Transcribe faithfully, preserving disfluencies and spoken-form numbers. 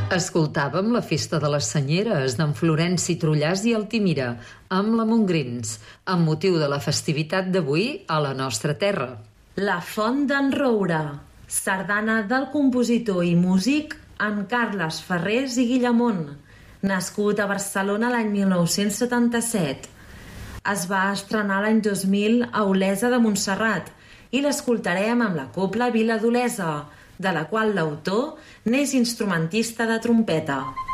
Escoltàvem la Festa de les Senyeres d'en Florenci Trullàs i Altimira amb la Montgrins, amb motiu de la festivitat d'avui a la nostra terra. La Font d'en Roure, sardana del compositor i músic en Carles Ferrés i Guillamont, nascut a Barcelona l'any mil nou-cents setanta-set. Es va estrenar l'any dos mil a Olesa de Montserrat i l'escoltarem amb la Cobla Vila d'Olesa, de la qual l'autor n'és instrumentista de trompeta.